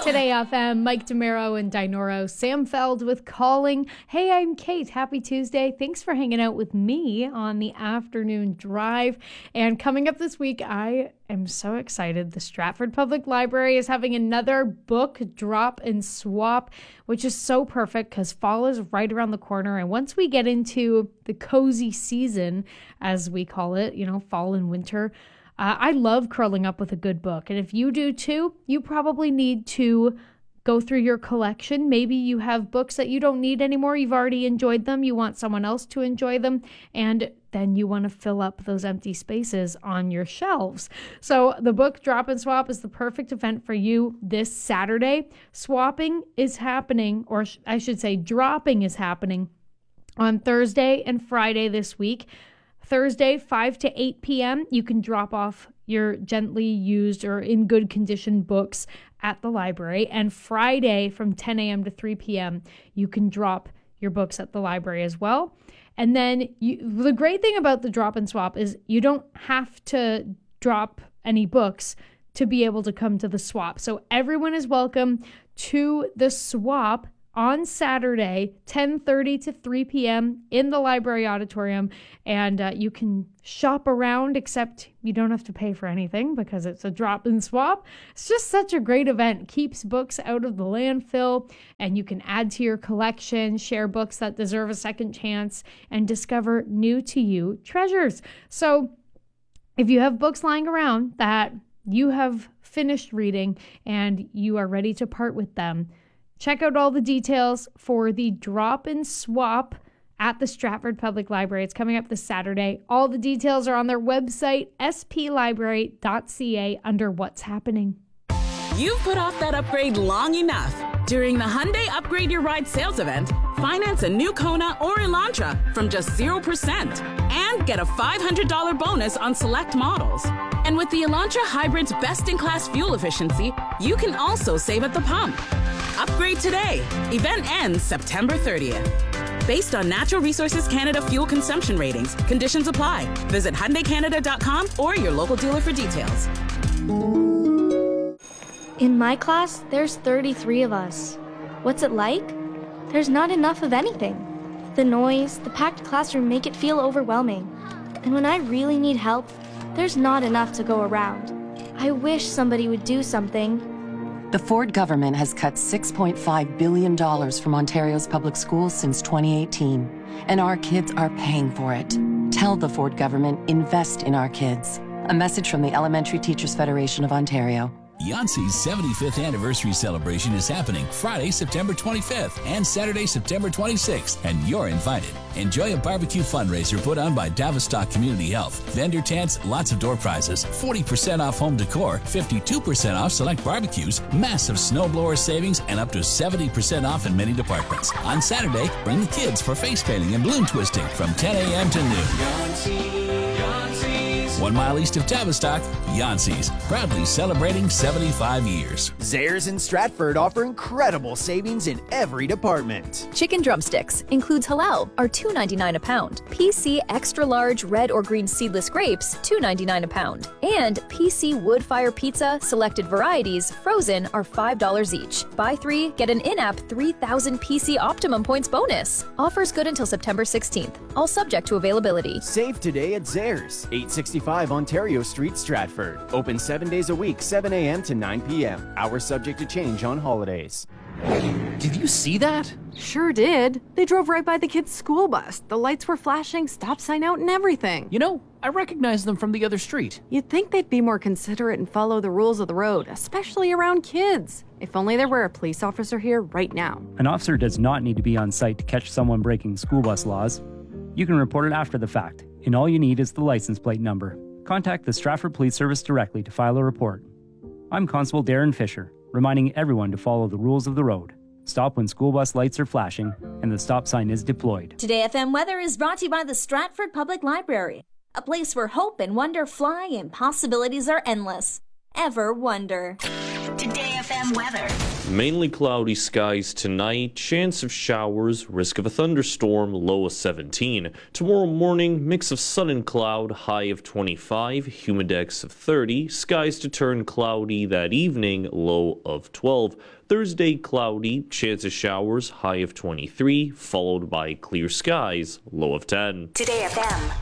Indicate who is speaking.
Speaker 1: Today FM, Mike DeMero and Dinoro, Sam Feld with Calling. Hey, I'm Kate. Happy Tuesday. Thanks for hanging out with me on the afternoon drive. And coming up this week, I am so excited. The Stratford Public Library is having another book drop and swap, which is so perfect because fall is right around the corner. And once we get into the cozy season, as we call it, fall and winter, I love curling up with a good book. And if you do too, you probably need to go through your collection. Maybe you have books that you don't need anymore. You've already enjoyed them. You want someone else to enjoy them. And then you want to fill up those empty spaces on your shelves. So the book drop and swap is the perfect event for you this Saturday. Swapping is happening, or I should say dropping is happening on Thursday and Friday this week. Thursday, 5 to 8 p.m., you can drop off your gently used or in good condition books at the library. And Friday from 10 a.m. to 3 p.m., you can drop your books at the library as well. And then the great thing about the drop and swap is you don't have to drop any books to be able to come to the swap. So everyone is welcome to the swap on Saturday, 10:30 to 3 p.m. in the library auditorium. And you can shop around, except you don't have to pay for anything because it's a drop and swap. It's just such a great event. Keeps books out of the landfill, and you can add to your collection, share books that deserve a second chance, and discover new to you treasures. So if you have books lying around that you have finished reading and you are ready to part with them, check out all the details for the drop and swap at the Stratford Public Library. It's coming up this Saturday. All the details are on their website, splibrary.ca, under What's Happening.
Speaker 2: You've put off that upgrade long enough. During the Hyundai Upgrade Your Ride sales event, finance a new Kona or Elantra from just 0% and get a $500 bonus on select models. And with the Elantra Hybrid's best-in-class fuel efficiency, you can also save at the pump. Upgrade today. Event ends September 30th. Based on Natural Resources Canada fuel consumption ratings, conditions apply. Visit HyundaiCanada.com or your local dealer for details.
Speaker 3: In my class, there's 33 of us. What's it like? There's not enough of anything. The noise, the packed classroom make it feel overwhelming. And when I really need help, there's not enough to go around. I wish somebody would do something.
Speaker 4: The Ford government has cut $6.5 billion from Ontario's public schools since 2018, and our kids are paying for it. Tell the Ford government, invest in our kids. A message from the Elementary Teachers Federation of Ontario.
Speaker 5: Yancey's 75th anniversary celebration is happening Friday, September 25th and Saturday, September 26th, and you're invited. Enjoy a barbecue fundraiser put on by Tavistock Community Health. Vendor tents, lots of door prizes, 40% off home decor, 52% off select barbecues, massive snowblower savings, and up to 70% off in many departments. On Saturday, bring the kids for face painting and balloon twisting from 10 a.m. to noon. Yancey's. 1 mile east of Tavistock, Yancey's, proudly celebrating 75 years.
Speaker 6: Zehrs in Stratford offer incredible savings in every department.
Speaker 7: Chicken drumsticks includes halal, are $2.99 a pound. PC extra large red or green seedless grapes, $2.99 a pound. And PC wood fire pizza, selected varieties, frozen, are $5 each. Buy 3, get an in-app 3,000 PC Optimum points bonus. Offers good until September 16th. All subject to availability.
Speaker 6: Save today at Zehrs, 865 Ontario Street, Stratford. Open 7 days a week, 7 a.m. to 9 p.m. Hours subject to change on holidays.
Speaker 8: Did you see that?
Speaker 9: Sure did. They drove right by the kid's school bus. The lights were flashing, stop sign out, and everything.
Speaker 8: You know, I recognize them from the other street.
Speaker 9: You'd think they'd be more considerate and follow the rules of the road, especially around kids. If only there were a police officer here right now.
Speaker 10: An officer does not need to be on site to catch someone breaking school bus laws. You can report it after the fact, and all you need is the license plate number. Contact the Stratford Police Service directly to file a report. I'm Constable Darren Fisher, reminding everyone to follow the rules of the road. Stop when school bus lights are flashing and the stop sign is deployed.
Speaker 11: Today FM weather is brought to you by the Stratford Public Library, a place where hope and wonder fly and possibilities are endless. Ever wonder.
Speaker 12: Today FM weather.
Speaker 13: Mainly cloudy skies tonight, chance of showers, risk of a thunderstorm, low of 17. Tomorrow morning, mix of sun and cloud, high of 25, humidex of 30. Skies to turn cloudy that evening, low of 12. Thursday, cloudy, chance of showers, high of 23, followed by clear skies, low of 10.
Speaker 12: Today FM.